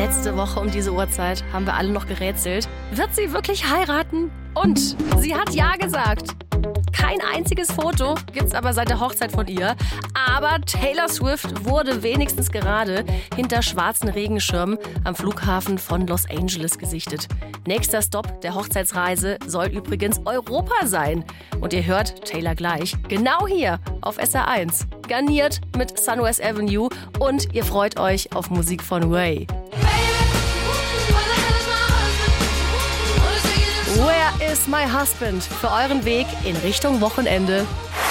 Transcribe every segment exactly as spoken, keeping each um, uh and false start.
Letzte Woche um diese Uhrzeit haben wir alle noch gerätselt. Wird sie wirklich heiraten? Und sie hat ja gesagt. Kein einziges Foto gibt's aber seit der Hochzeit von ihr. Aber Taylor Swift wurde wenigstens gerade hinter schwarzen Regenschirmen am Flughafen von Los Angeles gesichtet. Nächster Stopp der Hochzeitsreise soll übrigens Europa sein. Und ihr hört Taylor gleich, genau hier auf S R eins. Garniert mit Sunwest Avenue und ihr freut euch auf Musik von Way. Where is my husband? Für euren Weg in Richtung Wochenende.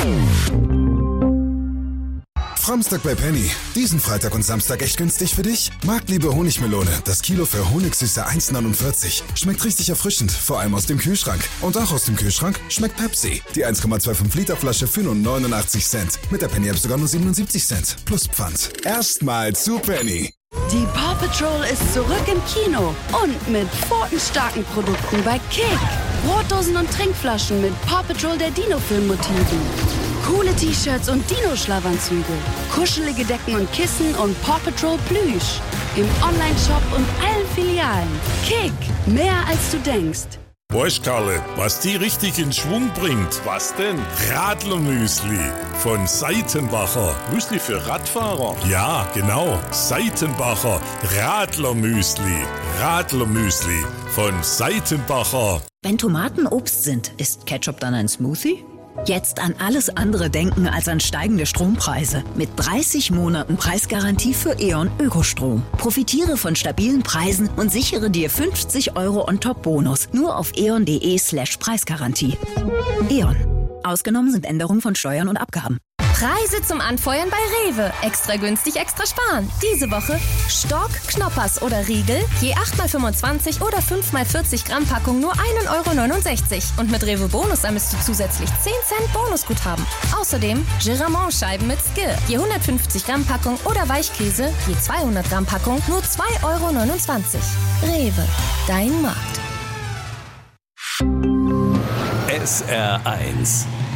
Samstag bei Penny. Diesen Freitag und Samstag echt günstig für dich? Marktliebe Honigmelone. Das Kilo für Honigsüße eins neunundvierzig. Schmeckt richtig erfrischend, vor allem aus dem Kühlschrank. Und auch aus dem Kühlschrank schmeckt Pepsi. Die eins Komma fünfundzwanzig Liter Flasche für nur neunundachtzig Cent. Mit der Penny-App sogar nur siebenundsiebzig Cent. Plus Pfand. Erstmal zu Penny. Die Paw Patrol ist zurück im Kino und mit pfotenstarken Produkten bei Kick. Brotdosen und Trinkflaschen mit Paw Patrol der Dino-Film-Motiven. Coole T-Shirts und Dino-Schlafanzüge. Kuschelige Decken und Kissen und Paw Patrol Plüsch. Im Online-Shop und allen Filialen. Kick, mehr als du denkst. Weißt Karle, was die richtig in Schwung bringt? Was denn? Radlermüsli von Seitenbacher. Müsli für Radfahrer? Ja, genau. Seitenbacher Radlermüsli. Radlermüsli von Seitenbacher. Wenn Tomaten Obst sind, ist Ketchup dann ein Smoothie? Jetzt an alles andere denken als an steigende Strompreise. Mit dreißig Monaten Preisgarantie für E.ON Ökostrom. Profitiere von stabilen Preisen und sichere dir fünfzig Euro On-Top-Bonus. Nur auf eon.de slash Preisgarantie. E.ON. Ausgenommen sind Änderungen von Steuern und Abgaben. Preise zum Anfeuern bei Rewe. Extra günstig, extra sparen. Diese Woche Stork, Knoppers oder Riegel. Je acht mal fünfundzwanzig oder fünf mal vierzig Gramm Packung nur ein Euro neunundsechzig. Und mit Rewe Bonus ermisst du zusätzlich zehn Cent Bonusguthaben. Außerdem Giramont-Scheiben mit Skill. Je hundertfünfzig Gramm Packung oder Weichkäse. Je zweihundert Gramm Packung nur zwei Euro neunundzwanzig. Rewe. Dein Markt. S R eins